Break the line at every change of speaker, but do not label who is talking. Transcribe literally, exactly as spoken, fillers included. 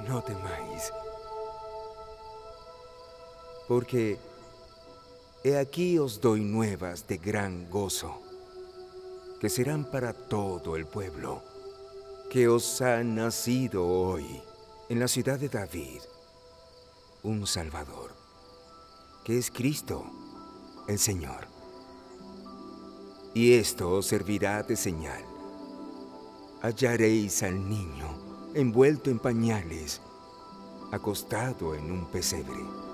no temáis, porque he aquí os doy nuevas de gran gozo, que serán para todo el pueblo, que os ha nacido hoy en la ciudad de David un Salvador, que es Cristo, el Señor. Y esto os servirá de señal. Hallaréis al niño envuelto en pañales, acostado en un pesebre.